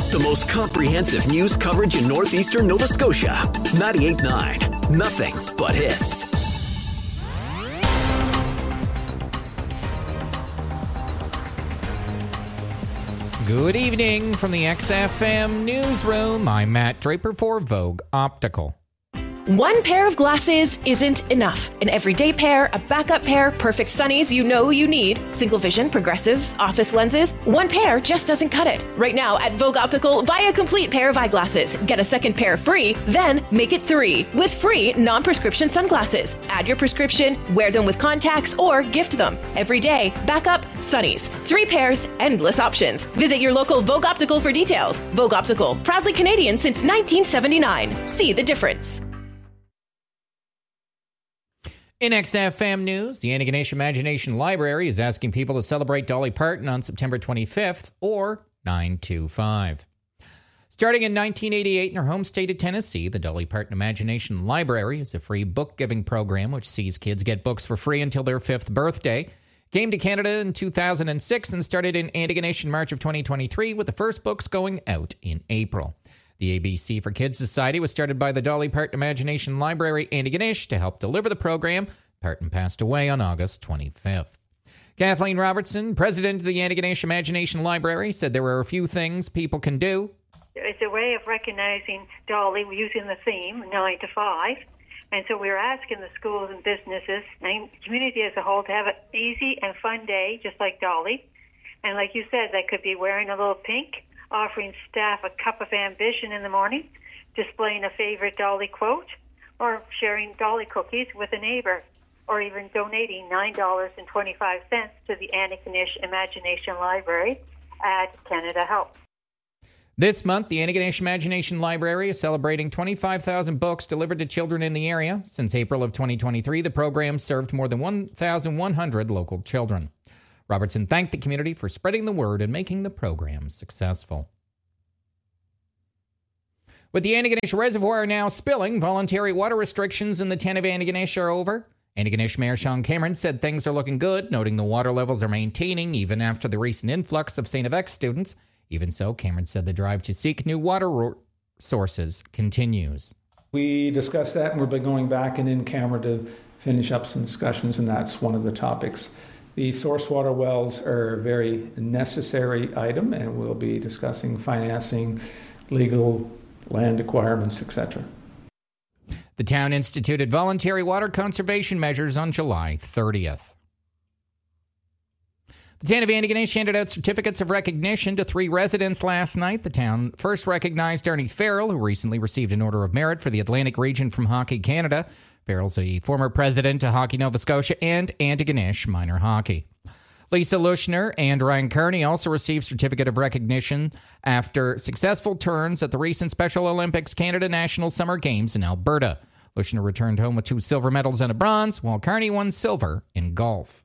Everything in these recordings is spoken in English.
The most comprehensive news coverage in northeastern Nova Scotia. 98.9. Nothing but hits. Good evening from the XFM newsroom. I'm Matt Draper for Vogue Optical. One pair of glasses isn't enough. An everyday pair, a backup pair, perfect sunnies you know you need, single vision, progressives, office lenses. One pair just doesn't cut it. Right now at Vogue Optical, buy a complete pair of eyeglasses. Get a second pair free, then make it 3 with free non-prescription sunglasses. Add your prescription, wear them with contacts, or gift them. Every day, backup, sunnies. 3 pairs, endless options. Visit your local Vogue Optical for details. Vogue Optical, proudly Canadian since 1979. See the difference. In XFM News, the Antigonish Imagination Library is asking people to celebrate Dolly Parton on September 25th or 9/25. Starting in 1988 in her home state of Tennessee, the Dolly Parton Imagination Library is a free book-giving program which sees kids get books for free until their 5th birthday. Came to Canada in 2006 and started in Antigonish in March of 2023, with the first books going out in April. The ABC for Kids Society was started by the Dolly Parton Imagination Library Antigonish to help deliver the program. Parton passed away on August 25th. Kathleen Robertson, president of the Antigonish Imagination Library, said there are a few things people can do. It's a way of recognizing Dolly using the theme 9 to 5. And so we're asking the schools and businesses and community as a whole to have an easy and fun day, just like Dolly. And like you said, that could be wearing a little pink, offering staff a cup of ambition in the morning, displaying a favorite Dolly quote, or sharing Dolly cookies with a neighbor, or even donating $9.25 to the Antigonish Imagination Library at Canada Help. This month, the Antigonish Imagination Library is celebrating 25,000 books delivered to children in the area. Since April of 2023, the program served more than 1,100 local children. Robertson thanked the community for spreading the word and making the program successful. With the Antigonish Reservoir now spilling, voluntary water restrictions in the town of Antigonish are over. Antigonish Mayor Sean Cameron said things are looking good, noting the water levels are maintaining even after the recent influx of St. FX students. Even so, Cameron said the drive to seek new water sources continues. We discussed that, and we'll be going back and in camera to finish up some discussions, and that's one of the topics. The source water wells are a very necessary item, and we'll be discussing financing, legal, land acquirements, etc. The town instituted voluntary water conservation measures on July 30th. The town of Antigonish handed out certificates of recognition to 3 residents last night. The town first recognized Arnie Farrell, who recently received an Order of Merit for the Atlantic region from Hockey Canada. Farrell's a former president of Hockey Nova Scotia and Antigonish Minor Hockey. Lisa Lushner and Ryan Kearney also received certificate of recognition after successful turns at the recent Special Olympics Canada National Summer Games in Alberta. Lushner returned home with 2 silver medals and a bronze, while Kearney won silver in golf.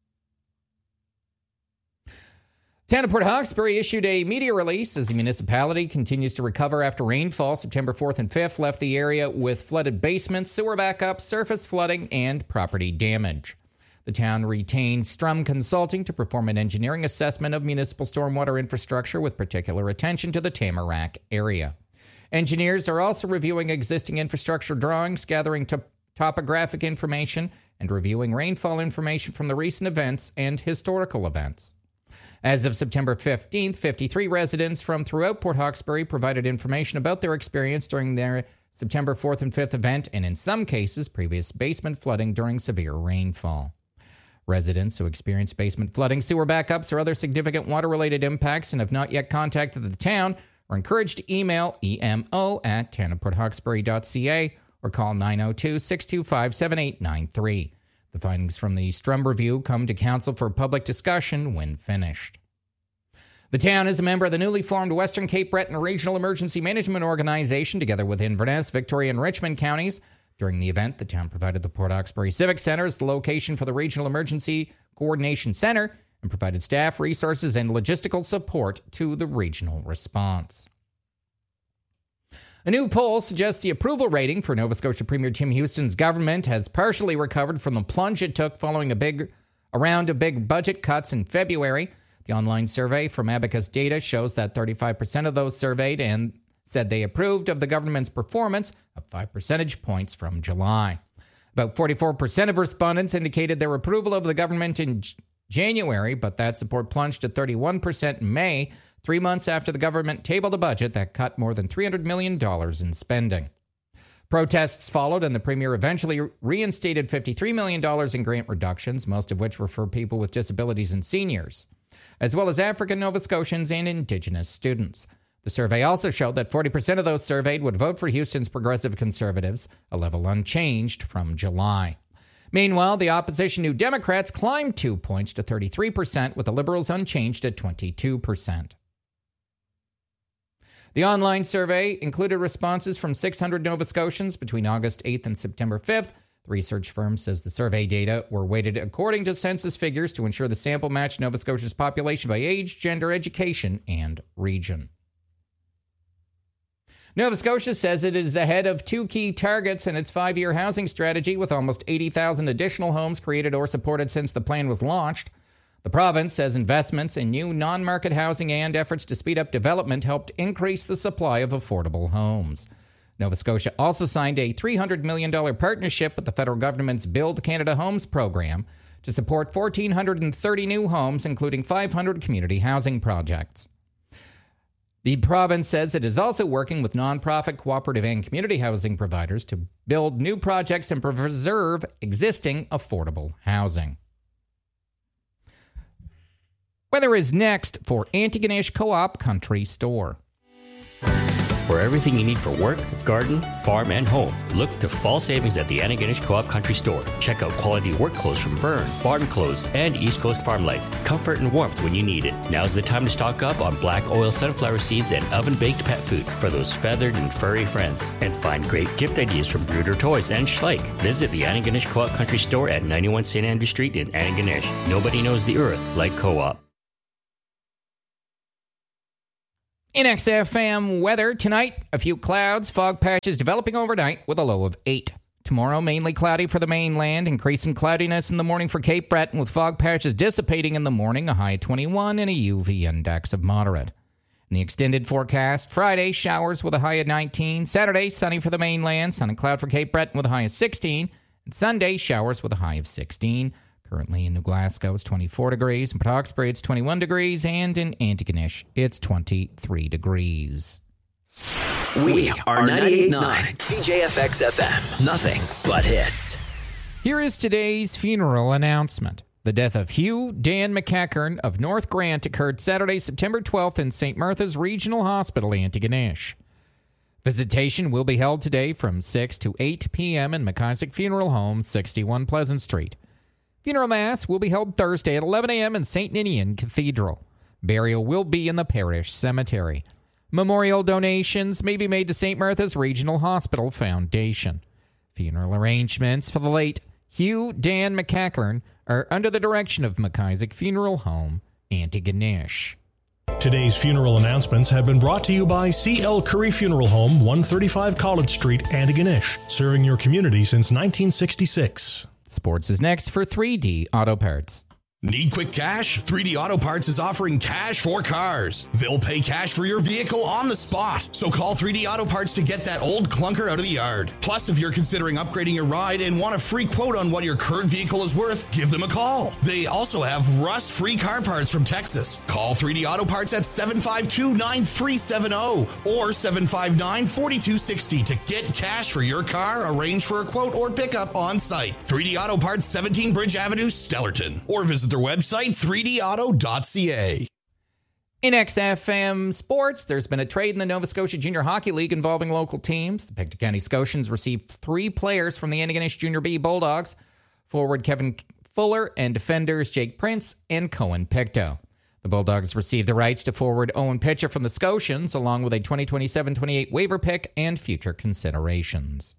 Town of Port Hawkesbury issued a media release as the municipality continues to recover after rainfall. September 4th and 5th left the area with flooded basements, sewer backups, surface flooding, and property damage. The town retained Strum Consulting to perform an engineering assessment of municipal stormwater infrastructure with particular attention to the Tamarack area. Engineers are also reviewing existing infrastructure drawings, gathering topographic information, and reviewing rainfall information from the recent events and historical events. As of September 15th, 53 residents from throughout Port Hawkesbury provided information about their experience during their September 4th and 5th event, and in some cases, previous basement flooding during severe rainfall. Residents who experience basement flooding, sewer backups, or other significant water-related impacts and have not yet contacted the town are encouraged to email emo@townofporthawkesbury.ca or call 902-625-7893. The findings from the Strum Review come to Council for public discussion when finished. The town is a member of the newly formed Western Cape Breton Regional Emergency Management Organization, together with Inverness, Victoria, and Richmond counties. During the event, the town provided the Port Hawkesbury Civic Centre as the location for the Regional Emergency Coordination Centre and provided staff, resources, and logistical support to the regional response. A new poll suggests the approval rating for Nova Scotia Premier Tim Houston's government has partially recovered from the plunge it took following a round of big budget cuts in February. The online survey from Abacus Data shows that 35% of those surveyed and said they approved of the government's performance, up 5 percentage points from July. About 44% of respondents indicated their approval of the government in January, but that support plunged to 31% in May, 3 months after the government tabled a budget that cut more than $300 million in spending. Protests followed, and the premier eventually reinstated $53 million in grant reductions, most of which were for people with disabilities and seniors, as well as African Nova Scotians and Indigenous students. The survey also showed that 40% of those surveyed would vote for Houston's progressive conservatives, a level unchanged from July. Meanwhile, the opposition New Democrats climbed 2 points to 33%, with the Liberals unchanged at 22%. The online survey included responses from 600 Nova Scotians between August 8th and September 5th. The research firm says the survey data were weighted according to census figures to ensure the sample matched Nova Scotia's population by age, gender, education, and region. Nova Scotia says it is ahead of 2 key targets in its 5-year housing strategy, with almost 80,000 additional homes created or supported since the plan was launched. The province says investments in new non-market housing and efforts to speed up development helped increase the supply of affordable homes. Nova Scotia also signed a $300 million partnership with the federal government's Build Canada Homes program to support 1,430 new homes, including 500 community housing projects. The province says it is also working with nonprofit, cooperative, and community housing providers to build new projects and preserve existing affordable housing. Weather is next for Antigonish Co-op Country Store. For everything you need for work, garden, farm, and home, look to fall savings at the Antigonish Co-op Country Store. Check out quality work clothes from Byrne, Barton Clothes, and East Coast Farm Life. Comfort and warmth when you need it. Now's the time to stock up on black oil sunflower seeds and oven-baked pet food for those feathered and furry friends. And find great gift ideas from Bruder Toys and Schleich. Visit the Antigonish Co-op Country Store at 91 St. Andrew Street in Antigonish. Nobody knows the earth like Co-op. In XFM weather, tonight, a few clouds, fog patches developing overnight with a low of 8. Tomorrow, mainly cloudy for the mainland, increasing cloudiness in the morning for Cape Breton, with fog patches dissipating in the morning, a high of 21 and a UV index of moderate. In the extended forecast, Friday, showers with a high of 19. Saturday, sunny for the mainland, sun and cloud for Cape Breton with a high of 16. And Sunday, showers with a high of 16. Currently in New Glasgow, it's 24 degrees. In Port Hawkesbury, it's 21 degrees. And in Antigonish, it's 23 degrees. We are 98.9 CJFX FM. Nothing but hits. Here is today's funeral announcement. The death of Hugh Dan McEachern of North Grant occurred Saturday, September 12th in St. Martha's Regional Hospital, Antigonish. Visitation will be held today from 6 to 8 p.m. in McIsaac Funeral Home, 61 Pleasant Street. Funeral Mass will be held Thursday at 11 a.m. in St. Ninian Cathedral. Burial will be in the parish cemetery. Memorial donations may be made to St. Martha's Regional Hospital Foundation. Funeral arrangements for the late Hugh Dan McEachern are under the direction of McIsaac Funeral Home, Antigonish. Today's funeral announcements have been brought to you by C.L. Curry Funeral Home, 135 College Street, Antigonish, serving your community since 1966. Sports is next for 3D Auto Parts. Need quick cash? 3D Auto Parts is offering cash for cars. They'll pay cash for your vehicle on the spot. So call 3D Auto Parts to get that old clunker out of the yard. Plus, if you're considering upgrading your ride and want a free quote on what your current vehicle is worth, give them a call. They also have rust-free car parts from Texas. Call 3D Auto Parts at 752-9370 or 759-4260 to get cash for your car, arrange for a quote, or pickup on site. 3D Auto Parts, 17 Bridge Avenue, Stellarton. Or visit their website, 3dauto.ca. In XFM Sports, there's been a trade in the Nova Scotia Junior Hockey League involving local teams. The Pictou County Scotians received 3 players from the Antigonish Junior B Bulldogs, forward Kevin Fuller and defenders Jake Prince and Cohen Pictou. The Bulldogs received the rights to forward Owen Pitcher from the Scotians, along with a 2027-28 waiver pick and future considerations.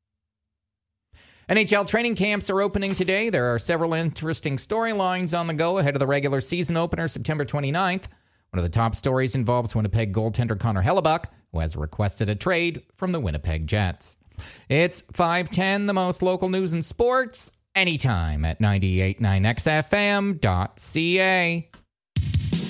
NHL training camps are opening today. There are several interesting storylines on the go ahead of the regular season opener September 29th. One of the top stories involves Winnipeg goaltender Connor Hellebuck, who has requested a trade from the Winnipeg Jets. It's 5:10, the most local news and sports, anytime at 98.9xfm.ca.